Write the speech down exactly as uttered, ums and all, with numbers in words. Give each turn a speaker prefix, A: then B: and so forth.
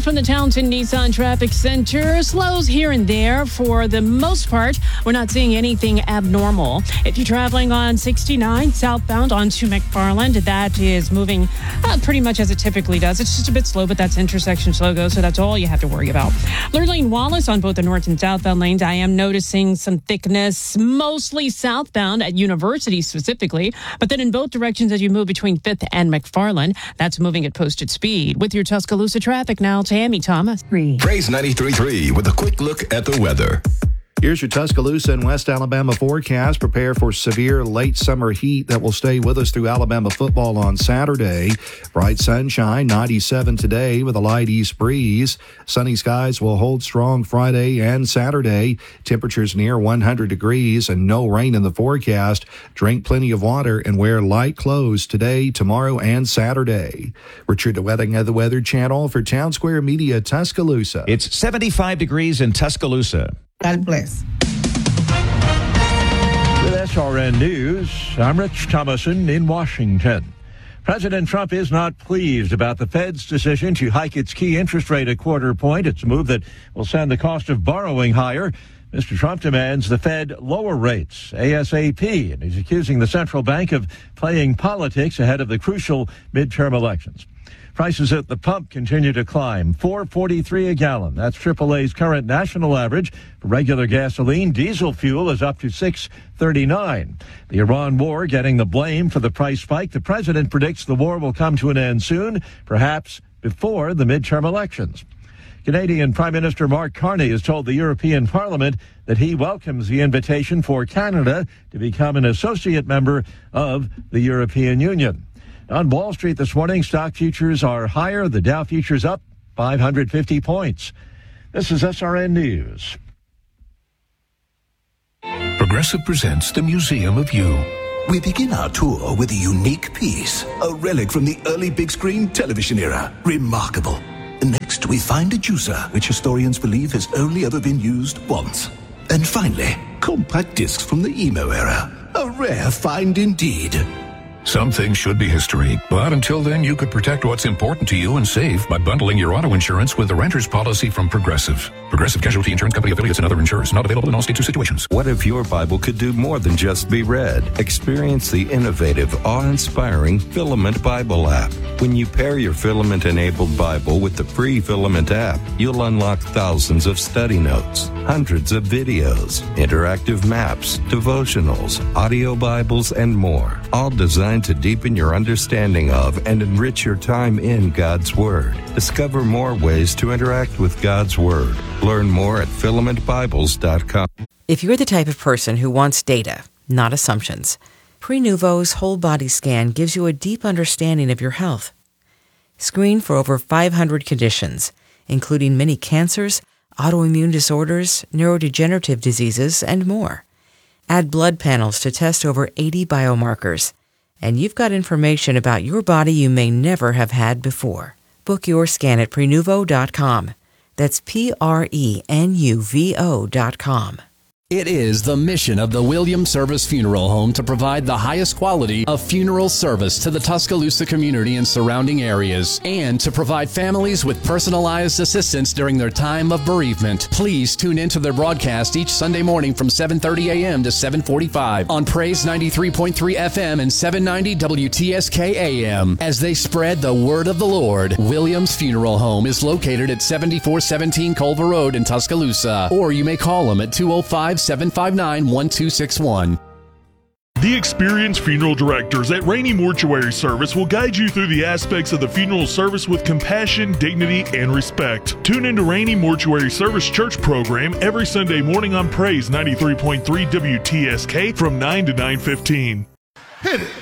A: from the Townsend Nissan Traffic Center. Slows here and there. For the most part, we're not seeing anything abnormal. If you're traveling on sixty-nine southbound onto McFarland, that is moving uh, pretty much as it typically does. It's just a bit slow, but that's intersection slow go, so that's all you have to worry about. Lurleen Wallace on both the north and southbound lanes. I am noticing some thickness, mostly southbound at University specifically, but then in both directions as you move between fifth and McFarland, that's moving at posted speed. With your Tuscaloosa traffic now, Tammy Thomas.
B: Three.
C: Praise ninety-three point three with a quick look at the weather.
D: Here's your Tuscaloosa and West Alabama forecast. Prepare for severe late summer heat that will stay with us through Alabama football on Saturday. Bright sunshine, ninety-seven today with a light east breeze. Sunny skies will hold strong Friday and Saturday. Temperatures near one hundred degrees and no rain in the forecast. Drink plenty of water and wear light clothes today, tomorrow, and Saturday. Richard DeWetting of the Weather Channel for Town Square Media, Tuscaloosa.
E: It's seventy-five degrees in Tuscaloosa.
F: God bless.
G: With S R N News, I'm Rich Thomason in Washington. President Trump is not pleased about the Fed's decision to hike its key interest rate a quarter point. It's a move that will send the cost of borrowing higher. Mister Trump demands the Fed lower rates ASAP, and he's accusing the central bank of playing politics ahead of the crucial midterm elections. Prices at the pump continue to climb, four forty-three a gallon. That's triple A's current national average. For regular gasoline, diesel fuel is up to six thirty-nine. The Iran war getting the blame for the price spike. The president predicts the war will come to an end soon, perhaps before the midterm elections. Canadian Prime Minister Mark Carney has told the European Parliament that he welcomes the invitation for Canada to become an associate member of the European Union. On Wall Street this morning, stock futures are higher. The Dow futures up five hundred fifty points. This is S R N News.
H: Progressive presents the Museum of You.
I: We begin our tour with a unique piece, a relic from the early big screen television era. Remarkable. Next, we find a juicer, which historians believe has only ever been used once. And finally, compact discs from the emo era. A rare find indeed.
H: Some things should be history, but until then, you could protect what's important to you and save by bundling your auto insurance with the renter's policy from Progressive. Progressive Casualty Insurance Company affiliates and other insurers. Not available in all states or situations.
J: What if your Bible could do more than just be read? Experience the innovative, awe-inspiring Filament Bible app. When you pair your Filament-enabled Bible with the free Filament app, you'll unlock thousands of study notes, hundreds of videos, interactive maps, devotionals, audio Bibles, and more. All designed to deepen your understanding of and enrich your time in God's Word. Discover more ways to interact with God's Word. Learn more at filament bibles dot com.
K: If you're the type of person who wants data, not assumptions, Prenuvo's whole body scan gives you a deep understanding of your health. Screen for over five hundred conditions, including many cancers, autoimmune disorders, neurodegenerative diseases, and more. Add blood panels to test over eighty biomarkers, and you've got information about your body you may never have had before. Book your scan at prenuvo dot com. That's P R E N U V O dot com.
L: It is the mission of the Williams Service Funeral Home to provide the highest quality of funeral service to the Tuscaloosa community and surrounding areas, and to provide families with personalized assistance during their time of bereavement. Please tune in to their broadcast each Sunday morning from seven thirty a.m. to seven forty-five on Praise ninety-three point three F M and seven ninety W T S K A M as they spread the word of the Lord. Williams Funeral Home is located at seventy-four seventeen Culver Road in Tuscaloosa, or you may call them at two oh five, seven five nine, one two six one.
M: The experienced funeral directors at Rainey Mortuary Service will guide you through the aspects of the funeral service with compassion, dignity, and respect. Tune into Rainey Mortuary Service Church program every Sunday morning on Praise ninety-three point three W T S K from nine to nine fifteen.
N: Hit it!